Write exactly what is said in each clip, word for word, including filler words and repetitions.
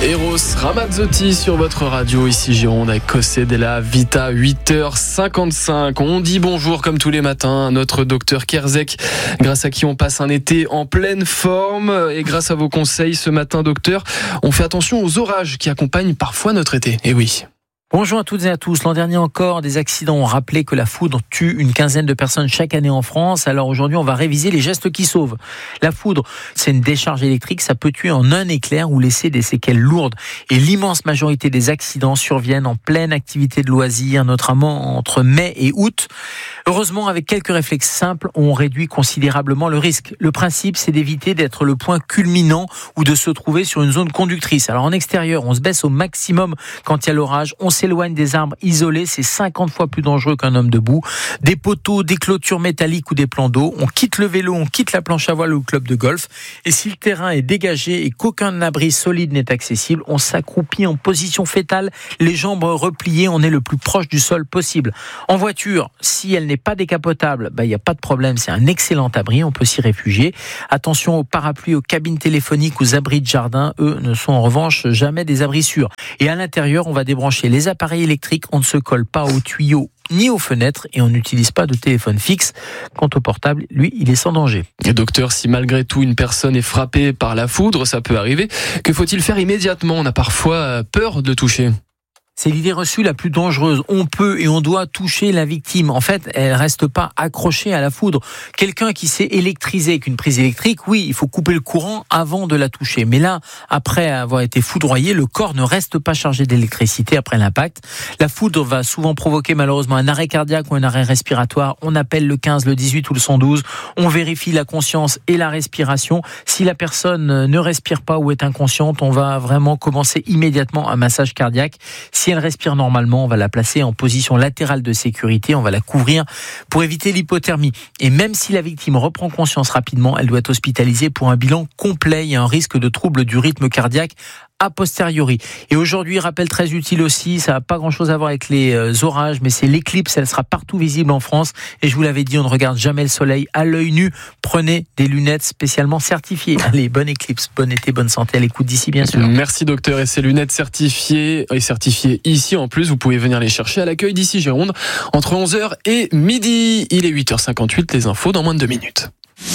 Eros Ramazzotti sur votre radio, ici Gironde avec José de la Vita, huit heures cinquante-cinq. On dit bonjour comme tous les matins à notre docteur Kerzek, grâce à qui on passe un été en pleine forme. Et grâce à vos conseils ce matin, docteur, on fait attention aux orages qui accompagnent parfois notre été. Et oui. Bonjour à toutes et à tous. L'an dernier encore, des accidents ont rappelé que la foudre tue une quinzaine de personnes chaque année en France. Alors aujourd'hui, on va réviser les gestes qui sauvent. La foudre, c'est une décharge électrique. Ça peut tuer en un éclair ou laisser des séquelles lourdes. Et l'immense majorité des accidents surviennent en pleine activité de loisirs, notamment entre mai et août. Heureusement, avec quelques réflexes simples, on réduit considérablement le risque. Le principe, c'est d'éviter d'être le point culminant ou de se trouver sur une zone conductrice. Alors en extérieur, on se baisse au maximum quand il y a l'orage. On s'éloigne des arbres isolés, c'est cinquante fois plus dangereux qu'un homme debout. Des poteaux, des clôtures métalliques ou des plans d'eau. On quitte le vélo, on quitte la planche à voile ou le club de golf. Et si le terrain est dégagé et qu'aucun abri solide n'est accessible, on s'accroupit en position fétale, les jambes repliées, on est le plus proche du sol possible. En voiture, si elle n'est pas décapotable, bah, il n'y a pas de problème, c'est un excellent abri, on peut s'y réfugier. Attention aux parapluies, aux cabines téléphoniques, aux abris de jardin, eux ne sont en revanche jamais des abris sûrs. Et à l'intérieur, on va débrancher les appareils électriques, on ne se colle pas aux tuyaux ni aux fenêtres et on n'utilise pas de téléphone fixe. Quant au portable, lui, il est sans danger. Et docteur, si malgré tout une personne est frappée par la foudre, ça peut arriver, que faut-il faire immédiatement ? On a parfois peur de toucher. C'est l'idée reçue la plus dangereuse. On peut et on doit toucher la victime. En fait, elle reste pas accrochée à la foudre. Quelqu'un qui s'est électrisé avec une prise électrique, oui, il faut couper le courant avant de la toucher. Mais là, après avoir été foudroyé, le corps ne reste pas chargé d'électricité après l'impact. La foudre va souvent provoquer malheureusement un arrêt cardiaque ou un arrêt respiratoire. On appelle le quinze, le dix-huit ou le cent douze. On vérifie la conscience et la respiration. Si la personne ne respire pas ou est inconsciente, on va vraiment commencer immédiatement un massage cardiaque. Si elle respire normalement, on va la placer en position latérale de sécurité, on va la couvrir pour éviter l'hypothermie. Et même si la victime reprend conscience rapidement, elle doit être hospitalisée pour un bilan complet. Il y a un risque de trouble du rythme cardiaque a posteriori. Et aujourd'hui, rappel très utile aussi, ça n'a pas grand-chose à voir avec les euh, orages, mais c'est l'éclipse, elle sera partout visible en France. Et je vous l'avais dit, on ne regarde jamais le soleil à l'œil nu. Prenez des lunettes spécialement certifiées. Allez, bonne éclipse, bon été, bonne santé à l'écoute d'ici, bien sûr. Merci docteur, et ces lunettes certifiées, et certifiées ici en plus, vous pouvez venir les chercher à l'accueil d'ici Gironde, entre onze heures et midi. Il est huit heures cinquante-huit, les infos dans moins de deux minutes.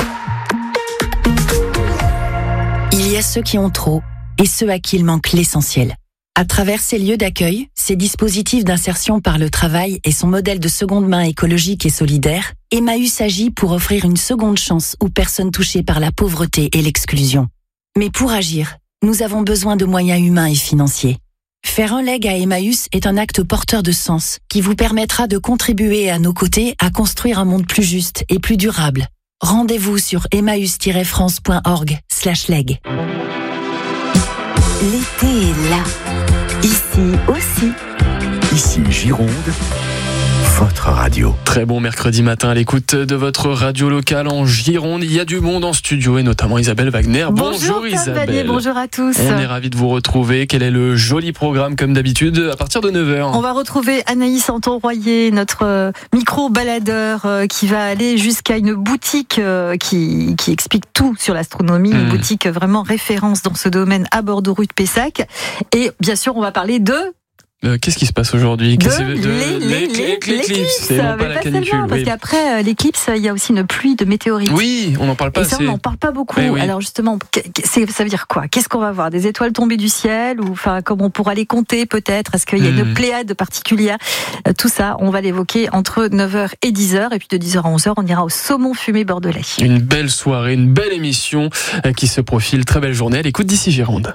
Il y a ceux qui ont trop, et ceux à qui il manque l'essentiel. À travers ces lieux d'accueil, ces dispositifs d'insertion par le travail et son modèle de seconde main écologique et solidaire, Emmaüs agit pour offrir une seconde chance aux personnes touchées par la pauvreté et l'exclusion. Mais pour agir, nous avons besoin de moyens humains et financiers. Faire un leg à Emmaüs est un acte porteur de sens qui vous permettra de contribuer à nos côtés à construire un monde plus juste et plus durable. Rendez-vous sur emmaüs tiret france point org slash leg. L'été est là. Ici aussi. Ici Gironde, votre radio. Très bon mercredi matin à l'écoute de votre radio locale en Gironde. Il y a du monde en studio et notamment Isabelle Wagner. Bonjour, bonjour Isabelle. Vanier, bonjour à tous. On est ravis de vous retrouver. Quel est le joli programme comme d'habitude à partir de neuf heures? On va retrouver Anaïs Anton-Royer, notre micro-baladeur qui va aller jusqu'à une boutique qui, qui explique tout sur l'astronomie. Mmh. Une boutique vraiment référence dans ce domaine à Bordeaux rue de Pessac. Et bien sûr, on va parler de... Euh, qu'est-ce qui se passe aujourd'hui? De Qu'est-ce de les, les, les, l'éclipse, c'est non pas la canicule. Seulement, parce oui. qu'après l'éclicse, il y a aussi une pluie de météorites. Oui, on n'en parle pas Et ça, assez. on n'en parle pas beaucoup. Oui. Alors justement, c'est, ça veut dire quoi? Qu'est-ce qu'on va voir? Des étoiles tombées du ciel? Ou enfin, comment on pourra les compter peut-être? Est-ce qu'il y a mmh. une pléiade particulière? euh, Tout ça, on va l'évoquer entre neuf heures et dix heures. Et puis de dix heures à onze heures, on ira au saumon fumé bordelais. Une belle soirée, une belle émission euh, qui se profile. Très belle journée à l'écoute d'ici Gironde.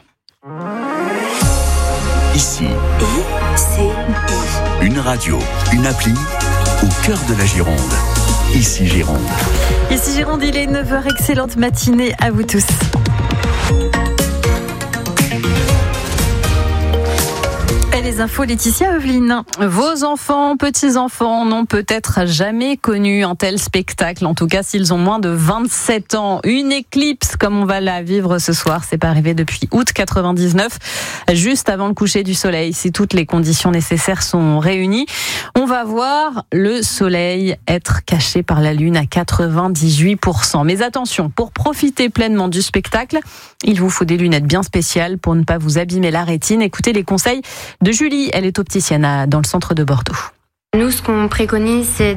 Ici, I C I. Une radio, une appli au cœur de la Gironde. Ici Gironde. Ici Gironde, il est neuf heures. Excellente matinée à vous tous. Elle est les infos, Laetitia Evelyne. Vos enfants, petits-enfants n'ont peut-être jamais connu un tel spectacle, en tout cas s'ils ont moins de vingt-sept ans. Une éclipse comme on va la vivre ce soir, c'est pas arrivé depuis août quatre-vingt-dix-neuf, juste avant le coucher du soleil. Si toutes les conditions nécessaires sont réunies, on va voir le soleil être caché par la lune à quatre-vingt-dix-huit pour cent. Mais attention, pour profiter pleinement du spectacle, il vous faut des lunettes bien spéciales pour ne pas vous abîmer la rétine. Écoutez les conseils de Julie, elle est opticienne à, dans le centre de Bordeaux. Nous, ce qu'on préconise, c'est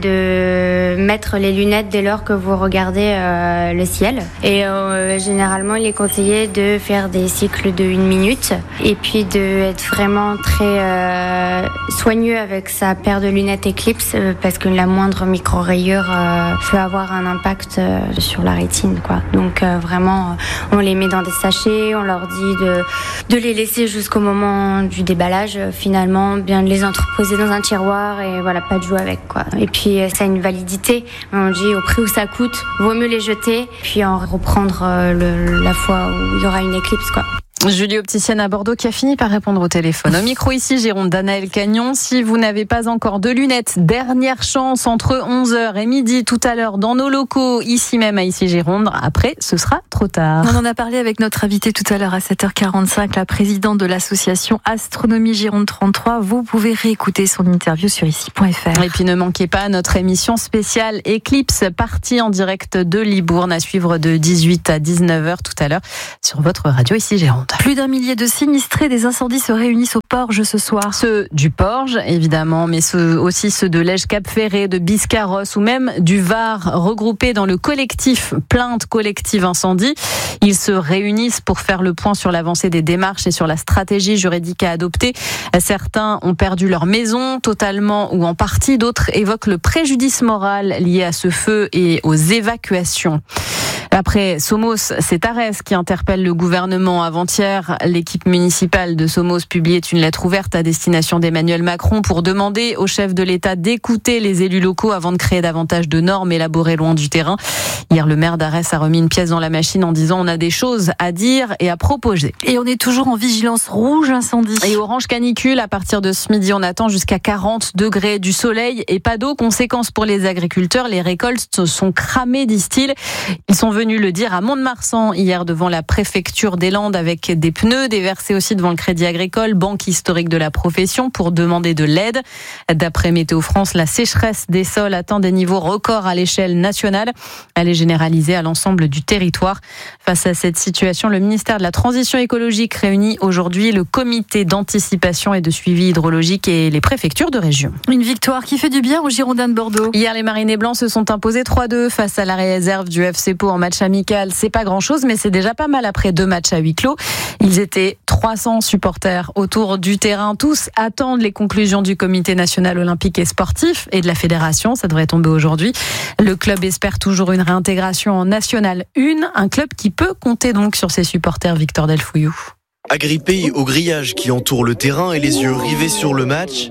de mettre les lunettes dès lors que vous regardez euh, le ciel. Et euh, généralement, il est conseillé de faire des cycles de une minute et puis d'être vraiment très euh, soigneux avec sa paire de lunettes Eclipse euh, parce que la moindre micro-rayure euh, peut avoir un impact euh, sur la rétine, quoi. Donc euh, vraiment, on les met dans des sachets, on leur dit de, de les laisser jusqu'au moment du déballage. Finalement, bien de les entreposer dans un tiroir et voilà, pas de jouer avec, quoi. Et puis ça a une validité. On dit au prix où ça coûte, vaut mieux les jeter, puis en reprendre le, la fois où il y aura une éclipse, quoi. Julie, opticienne à Bordeaux, qui a fini par répondre au téléphone. Au micro ici, Gironde d'Anaël Cagnon. Si vous n'avez pas encore de lunettes, dernière chance entre onze heures et midi tout à l'heure dans nos locaux, ici même à ici Gironde. Après, ce sera trop tard. On en a parlé avec notre invitée tout à l'heure à sept heures quarante-cinq, la présidente de l'association Astronomie Gironde trente-trois. Vous pouvez réécouter son interview sur ici point f r. Et puis ne manquez pas notre émission spéciale Eclipse, partie en direct de Libourne, à suivre de dix-huit à dix-neuf heures tout à l'heure sur votre radio ici Gironde. Plus d'un millier de sinistrés des incendies se réunissent au Porge ce soir. Ceux du Porge, évidemment, mais ceux, aussi ceux de Lège-Cap-Ferré, de Biscarrosse ou même du Var, regroupés dans le collectif Plainte Collective Incendie. Ils se réunissent pour faire le point sur l'avancée des démarches et sur la stratégie juridique à adopter. Certains ont perdu leur maison totalement ou en partie, d'autres évoquent le préjudice moral lié à ce feu et aux évacuations. Après Somos, c'est Arès qui interpelle le gouvernement. Avant-hier, l'équipe municipale de Somos publiait une lettre ouverte à destination d'Emmanuel Macron pour demander au chef de l'État d'écouter les élus locaux avant de créer davantage de normes élaborées loin du terrain. Hier, le maire d'Arès a remis une pièce dans la machine en disant on a des choses à dire et à proposer. Et on est toujours en vigilance rouge incendie. Et orange canicule, à partir de ce midi, on attend jusqu'à quarante degrés, du soleil et pas d'eau. Conséquence pour les agriculteurs, les récoltes sont cramées, disent-ils. Ils sont venus le dire à Mont-de-Marsan hier devant la préfecture des Landes avec des pneus déversés aussi devant le Crédit Agricole, banque historique de la profession, pour demander de l'aide. D'après Météo France, la sécheresse des sols atteint des niveaux records à l'échelle nationale. Elle est généralisée à l'ensemble du territoire. Face à cette situation, le ministère de la Transition écologique réunit aujourd'hui le comité d'anticipation et de suivi hydrologique et les préfectures de région. Une victoire qui fait du bien aux Girondins de Bordeaux. Hier, les Marinés Blancs se sont imposés trois deux face à la réserve du F C Pau en match amical. C'est pas grand-chose, mais c'est déjà pas mal après deux matchs à huis clos. Ils étaient trois cents supporters autour du terrain. Tous attendent les conclusions du Comité national olympique et sportif et de la fédération. Ça devrait tomber aujourd'hui. Le club espère toujours une réintégration en National un, un club qui peut compter donc sur ses supporters. Victor Delfouillou. Agrippé au grillage qui entoure le terrain et les yeux rivés sur le match,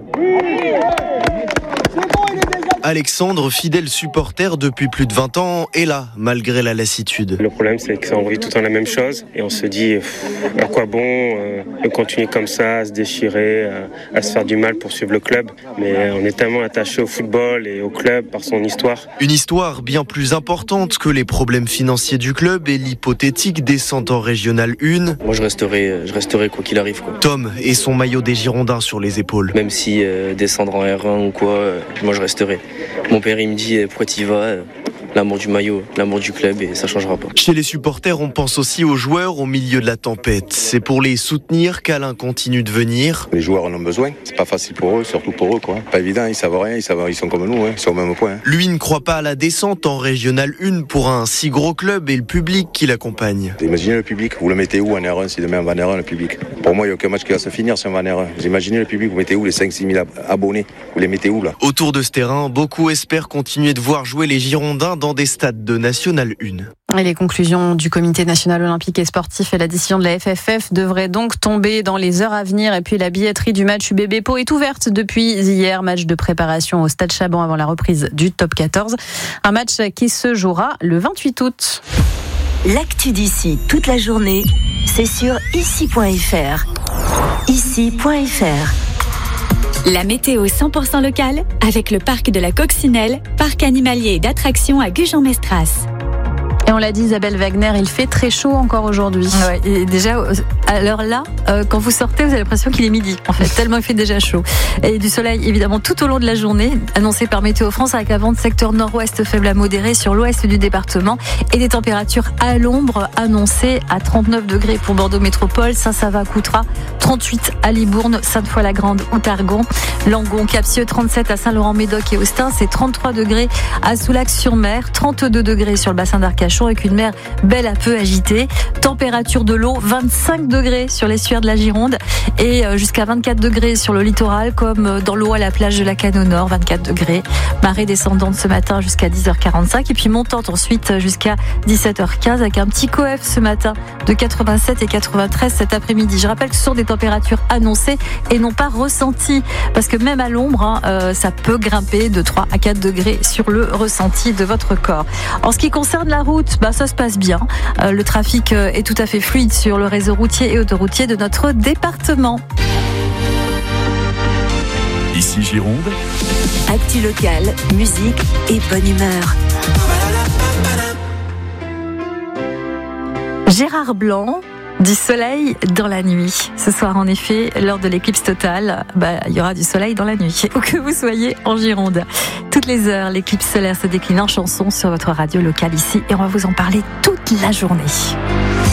Alexandre, fidèle supporter depuis plus de vingt ans, est là, malgré la lassitude. Le problème, c'est qu'on vit tout le temps la même chose et on se dit, à quoi bon euh, de continuer comme ça, à se déchirer, à, à se faire du mal pour suivre le club. Mais on est tellement attaché au football et au club par son histoire. Une histoire bien plus importante que les problèmes financiers du club et l'hypothétique descente en Régional un. Moi, je resterai, je resterai quoi qu'il arrive, quoi. Tom et son maillot des Girondins sur les épaules. Même si euh, descendre en R un ou quoi, euh, moi je resterai. Mon père il me dit pourquoi t'y vas, l'amour du maillot, l'amour du club, et ça changera pas. Chez les supporters, on pense aussi aux joueurs au milieu de la tempête. C'est pour les soutenir qu'Alain continue de venir. Les joueurs en ont besoin, c'est pas facile pour eux, surtout pour eux, quoi. Pas évident, ils savent rien, ils, savent, ils sont comme nous, hein. Ils sont au même point. Hein. Lui ne croit pas à la descente en Régional un pour un si gros club et le public qui l'accompagne. Imaginez le public, vous le mettez où en R un si demain on va en R un, le public? Pour moi, il n'y a aucun match qui va se finir si on va en R un. Vous imaginez le public, vous mettez où les cinq six mille abonnés? Vous les mettez où là? Autour de ce terrain, beaucoup espèrent continuer de voir jouer les Girondins dans des stades de National un. Et les conclusions du Comité national olympique et sportif et la décision de la F F F devraient donc tomber dans les heures à venir. Et puis la billetterie du match U B B Pau est ouverte depuis hier. Match de préparation au Stade Chaban avant la reprise du top quatorze. Un match qui se jouera le vingt-huit août. L'actu d'ici toute la journée, c'est sur ici point f r. ici point f r. La météo cent pour cent locale avec le parc de la Coccinelle, parc animalier et d'attractions à Gujan-Mestras. Et on l'a dit, Isabelle Wagner, il fait très chaud encore aujourd'hui. Ouais, et déjà, à l'heure là, euh, quand vous sortez, vous avez l'impression qu'il est midi, en fait, tellement il fait déjà chaud. Et du soleil, évidemment, tout au long de la journée, annoncé par Météo France, avec un vent de secteur nord-ouest faible à modéré sur l'ouest du département, et des températures à l'ombre annoncées à trente-neuf degrés pour Bordeaux Métropole, Saint-Sava-Coutras, trente-huit à Libourne, Sainte-Foy-la-Grande ou Targon, Langon, Capsieux, trente-sept à Saint-Laurent-Médoc et Austin, c'est trente-trois degrés à Soulac-sur-Mer, trente-deux degrés sur le bassin d'Arcachon, avec une mer belle à peu agitée. Température de l'eau, vingt-cinq degrés sur l'estuaire de la Gironde et jusqu'à vingt-quatre degrés sur le littoral, comme dans l'eau à la plage de la Canne au nord, vingt-quatre degrés. Marée descendante ce matin jusqu'à dix heures quarante-cinq et puis montante ensuite jusqu'à dix-sept heures quinze avec un petit coef ce matin de quatre-vingt-sept et quatre-vingt-treize cet après-midi. Je rappelle que ce sont des températures annoncées et non pas ressenties, parce que même à l'ombre, hein, euh, ça peut grimper de trois à quatre degrés sur le ressenti de votre corps. En ce qui concerne la route, bah, ça se passe bien. Euh, le trafic euh, est tout à fait fluide sur le réseau routier et autoroutier de notre département. Ici Gironde. Actu locale, musique et bonne humeur. Gérard Blanc, du soleil dans la nuit. Ce soir, en effet, lors de l'éclipse totale, bah, il y aura du soleil dans la nuit. Où que vous soyez en Gironde. Toutes les heures, l'éclipse solaire se décline en chansons sur votre radio locale ici et on va vous en parler toute la journée.